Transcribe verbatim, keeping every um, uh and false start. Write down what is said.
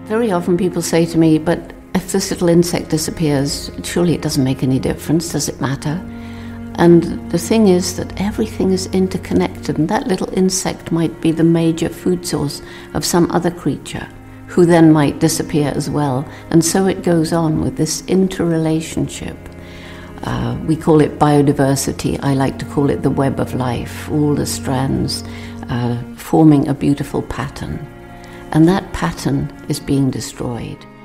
Very often people say to me, but if this little insect disappears, surely it doesn't make any difference, does it matter? And the thing is that everything is interconnected, and that little insect might be the major food source of some other creature, who then might disappear as well. And so it goes on with this interrelationship. Uh, we call it biodiversity. I like to call it the web of life, all the strands uh, forming a beautiful pattern. And that pattern is being destroyed.